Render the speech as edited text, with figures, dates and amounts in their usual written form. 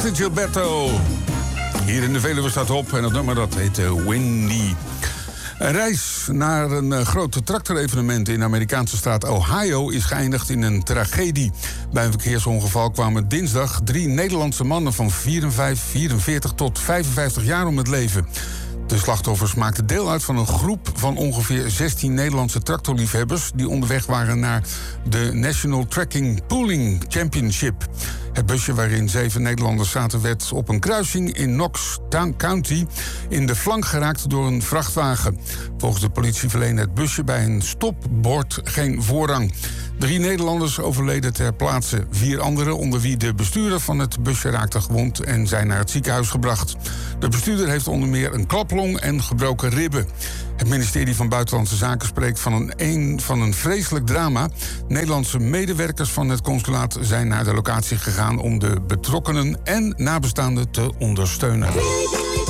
Gilberto. Hier in de Veluwe staat op en het nummer dat heet Windy. Een reis naar een groot tractorevenement in de Amerikaanse staat Ohio is geëindigd in een tragedie. Bij een verkeersongeval kwamen dinsdag 3 Nederlandse mannen van 44 tot 55 jaar om het leven. De slachtoffers maakten deel uit van een groep van ongeveer 16 Nederlandse tractorliefhebbers die onderweg waren naar de National Tracking Pooling Championship. Het busje waarin 7 Nederlanders zaten werd op een kruising in Knox County in de flank geraakt door een vrachtwagen. Volgens de politie verleende het busje bij een stopbord geen voorrang. 3 Nederlanders overleden ter plaatse. 4 anderen, onder wie de bestuurder van het busje, raakten gewond en zijn naar het ziekenhuis gebracht. De bestuurder heeft onder meer een klaplong en gebroken ribben. Het ministerie van Buitenlandse Zaken spreekt van een vreselijk drama. Nederlandse medewerkers van het consulaat zijn naar de locatie gegaan om de betrokkenen en nabestaanden te ondersteunen.